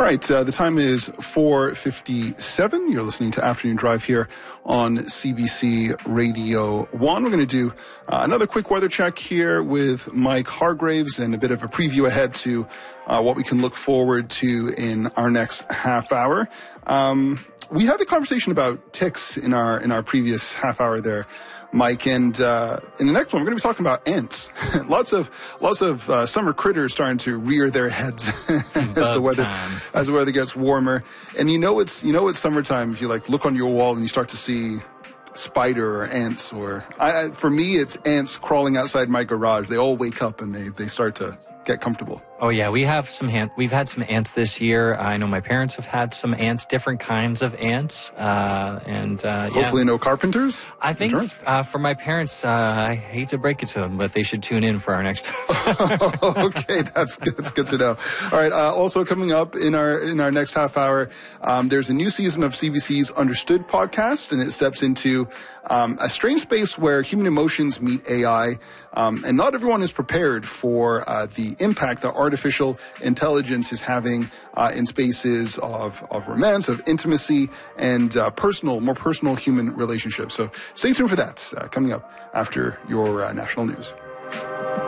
right, the time is 4:57. You're listening to Afternoon Drive here on CBC Radio 1. We're going to do another quick weather check here with Mike Hargraves and a bit of a preview ahead to what we can look forward to in our next half hour. We had the conversation about ticks in our previous half hour there, Mike, and in the next one we're going to be talking about ants. lots of summer critters starting to rear their heads as the weather gets warmer. And you know it's summertime if you look on your wall and you start to see spider or ants, or for me it's ants crawling outside my garage. They all wake up and they start to get comfortable. Oh yeah, we've had some ants this year. I know my parents have had some ants, different kinds of ants, and hopefully no carpenters. I think for my parents, I hate to break it to them, but they should tune in for our next. Okay, that's good to know. All right. Also coming up in our next half hour, there's a new season of CBC's Understood podcast, and it steps into a strange space where human emotions meet AI, and not everyone is prepared for the impact that artificial intelligence is having in spaces of romance, of intimacy, and more personal human relationships. So stay tuned for that coming up after your national news.